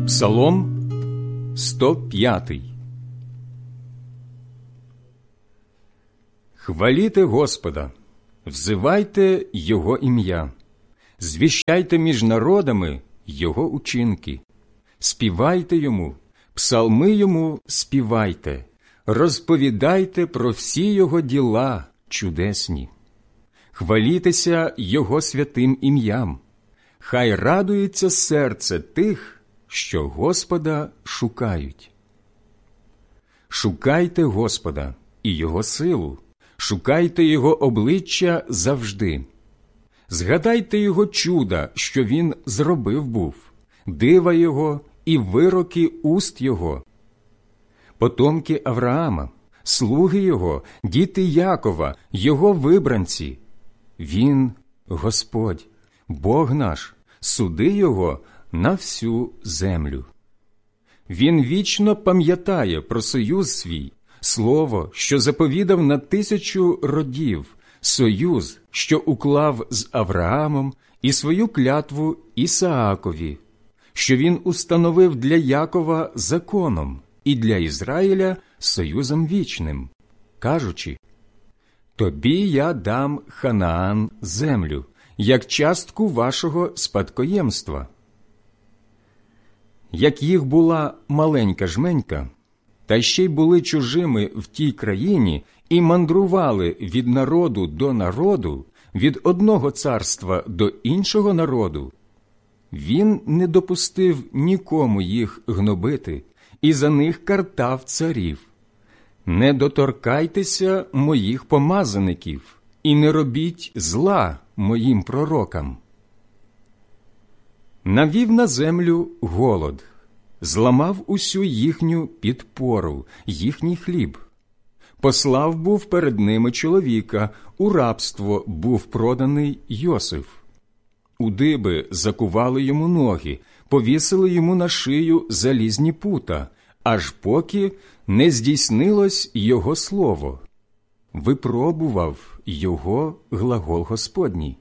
Псалом 105. Хваліте Господа, взивайте Його ім'я, звіщайте між народами Його учинки, співайте Йому, псалми Йому співайте, розповідайте про всі Його діла чудесні. Хвалітеся Його святим ім'ям, хай радується серце тих, що Господа шукають. Шукайте Господа і Його силу, шукайте Його обличчя завжди. Згадайте Його чуда, що Він зробив був, дива Його і вироки уст Його. Потомки Авраама, слуги Його, діти Якова, Його вибранці. Він – Господь, Бог наш, суди Його на всю землю. Він вічно пам'ятає про союз свій, слово, що заповідав на 1000 родів, союз, що уклав з Авраамом, і свою клятву Ісаакові, що він установив для Якова законом і для Ізраїля союзом вічним, кажучи: «Тобі я дам Ханаан землю, як частку вашого спадкоємства». Як їх була маленька жменька, та ще й були чужими в тій країні і мандрували від народу до народу, від одного царства до іншого народу, він не допустив нікому їх гнобити і за них картав царів. «Не доторкайтеся моїх помазаників і не робіть зла моїм пророкам». Навів на землю голод, зламав усю їхню підпору, їхній хліб. Послав був перед ними чоловіка, у рабство був проданий Йосиф. У диби закували йому ноги, повісили йому на шию залізні пута, аж поки не здійснилось його слово. Випробував його глагол Господній.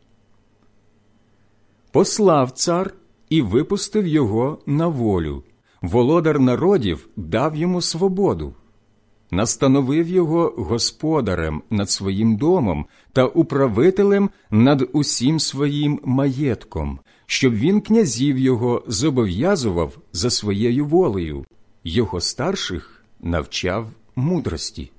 Послав цар і випустив його на волю. Володар народів дав йому свободу. Настановив його господарем над своїм домом та управителем над усім своїм маєтком, щоб він князів його зобов'язував за своєю волею, його старших навчав мудрості.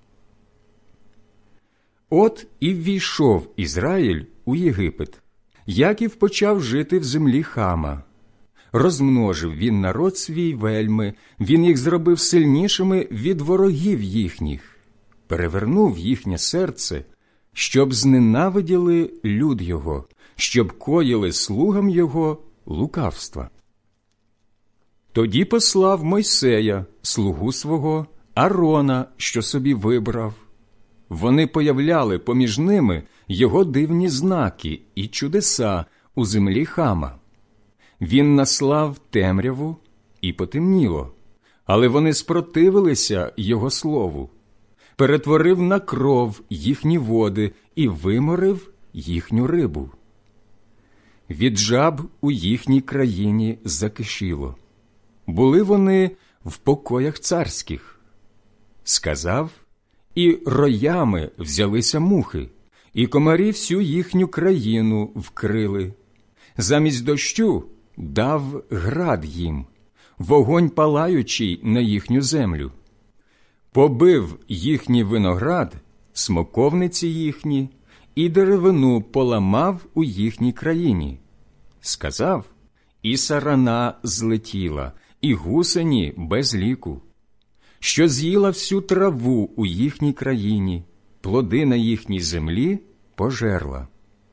От і ввійшов Ізраїль у Єгипет. Яків почав жити в землі Хама. Розмножив він народ свій вельми, він їх зробив сильнішими від ворогів їхніх, перевернув їхнє серце, щоб зненавиділи люд його, щоб коїли слугам його лукавства. Тоді послав Мойсея, слугу свого, Аарона, що собі вибрав. Вони появляли поміж ними його дивні знаки і чудеса у землі Хама. Він наслав темряву і потемніло, але вони спротивилися його слову, перетворив на кров їхні води і виморив їхню рибу. Від жаб у їхній країні закишіло. Були вони в покоях царських. Сказав, і роями взялися мухи, і комарі всю їхню країну вкрили. Замість дощу дав град їм, вогонь палаючий на їхню землю. Побив їхній виноград, смоковниці їхні, і деревину поламав у їхній країні. Сказав, і сарана злетіла, і гусені без ліку, що з'їла всю траву у їхній країні, плоди на їхній землі пожерла.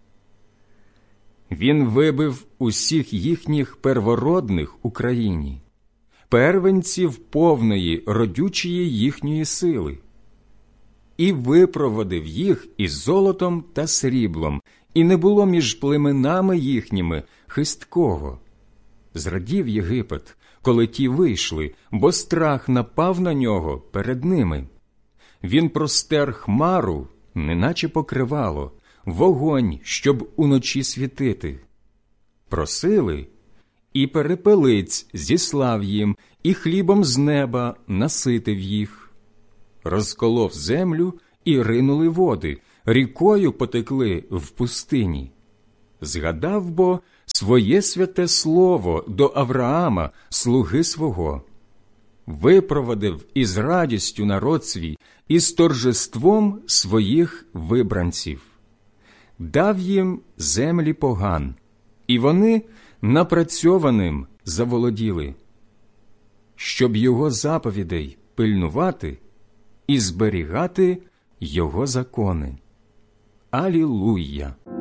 Він вибив усіх їхніх первородних у країні, первенців повної родючої їхньої сили, і випроводив їх із золотом та сріблом, і не було між племенами їхніми хисткого. Зрадів Єгипет, коли ті вийшли, бо страх напав на нього перед ними. Він простер хмару, неначе покривало, вогонь, щоб уночі світити. Просили, і перепелиць зіслав їм, і хлібом з неба наситив їх. Розколов землю, і ринули води, рікою потекли в пустині. Згадав бо своє святе слово до Авраама, слуги свого. Випровадив із радістю народ свій, і з торжеством своїх вибранців. Дав їм землі поган, і вони напрацьованим заволоділи, щоб його заповідей пильнувати і зберігати його закони. Алілуя!